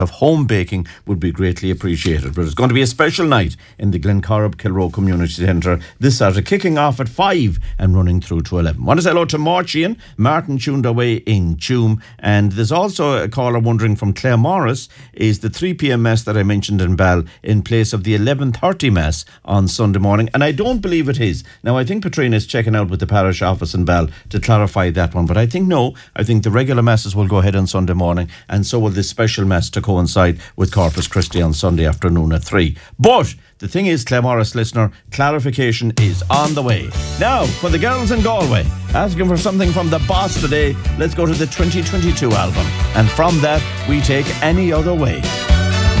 of home baking would be greatly appreciated. But it's going to be a special night in the Glencorrib Kilroe Community Centre this Saturday, kicking off at 5 and running through to 11. Want to say hello to Marchian, Martin tuned away in Tuam, and there's also a caller wondering from Clare Morris, is the 3 p.m. Mass that I mentioned in Ball in place of the 11:30 Mass on Sunday morning, and I don't believe it is. Now I think Patrina is checking out with the parish office in Ball to clarify that one, but I think no, I think the regular Masses will go ahead on Sunday morning, and so will this special Mass to coincide with Corpus Christi on Sunday afternoon at 3. But the thing is, Claremorris listener, clarification is on the way. Now, for the girls in Galway, asking for something from the boss today, let's go to the 2022 album. And from that, we take Any Other Way.